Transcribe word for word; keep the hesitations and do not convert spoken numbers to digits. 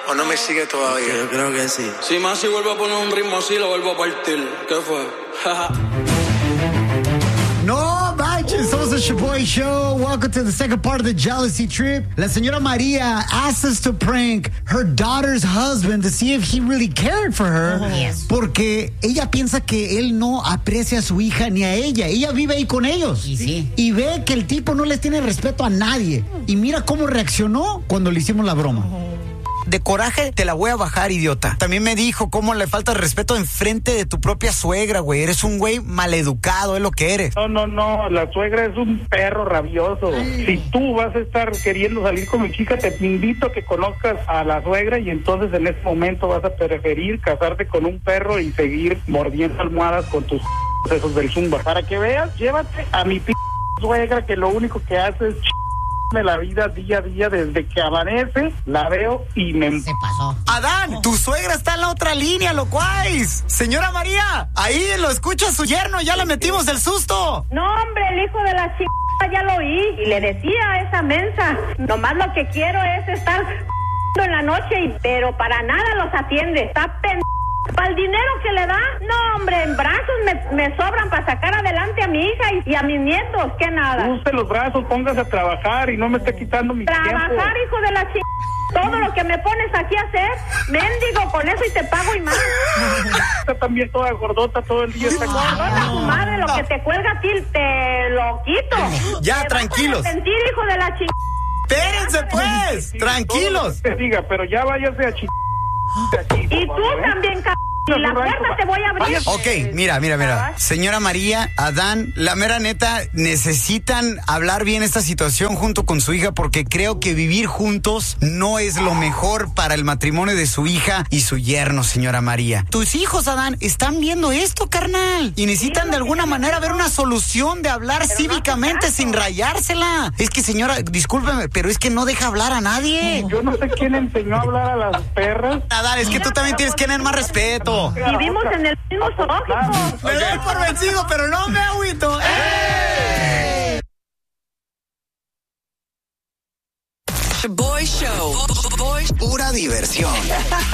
¿O no me sigue todavía? Yo creo que sí. Si más si vuelvo a poner un ritmo así, lo vuelvo a partir. ¿Qué fue? No manches, somos the Shaboy Show. Welcome to the second part of the jealousy trip. La señora Maria asked us to prank her daughter's husband to see if he really cared for her. Oh, yes. Porque ella piensa que él no aprecia a su hija ni a ella. Ella vive ahí con ellos. Y sí. Y ve que el tipo no les tiene respeto a nadie. Y mira cómo reaccionó cuando le hicimos la broma. De coraje te la voy a bajar, idiota. También me dijo cómo le falta el respeto enfrente de tu propia suegra, güey. Eres un güey maleducado, es lo que eres. No, no, no, la suegra es un perro rabioso. Ay. Si tú vas a estar queriendo salir con mi chica, te invito a que conozcas a la suegra y entonces en ese momento vas a preferir casarte con un perro y seguir mordiendo almohadas con tus esos del zumba. Para que veas, llévate a mi p suegra que lo único que hace es de la vida día a día. Desde que amanece la veo y me... Se pasó. Adán, tu suegra está en la otra línea, locuaz. Señora María, ahí lo escucha su yerno, ya le metimos el susto. No, hombre, el hijo de la chica ya lo oí y le decía a esa mensa, nomás lo que quiero es estar en la noche, y, pero para nada los atiende. Está pen... Para el dinero que le da, no, hombre, en brazos me, me sobran para sacar adelante a mi hija y, y a mis nietos, que nada. Use los brazos, póngase a trabajar y no me esté quitando mi Trabajar, tiempo. Trabajar, hijo de la chica. Todo lo que me pones aquí a hacer, mendigo con eso y te pago y más. Está también toda gordota todo el día. Está gordota, tu madre, lo que te cuelga a ti, te lo quito. Ya, te tranquilos. Vas a sentir, hijo de la chica. Espérense, pues, sí, tranquilos. Te diga, pero ya váyase a chica. Aquí, y tú favor, también, c******. Y la puerta te voy a abrir. Ok, mira, mira, mira. Señora María, Adán, la mera neta, necesitan hablar bien esta situación junto con su hija porque creo que vivir juntos no es lo mejor para el matrimonio de su hija y su yerno, señora María. Tus hijos, Adán, están viendo esto, carnal. Y necesitan sí, de alguna manera ver una solución de hablar pero cívicamente no sin rayársela. Es que, señora, discúlpeme, pero es que no deja hablar a nadie. Yo no sé quién enseñó a hablar a las perras. Adán, es que tú también tienes que tener más respeto. Vivimos en el mismo zoológico. Me doy por vencido, pero no me agüito. ¡Eh! Shaboy Show. Pura diversión.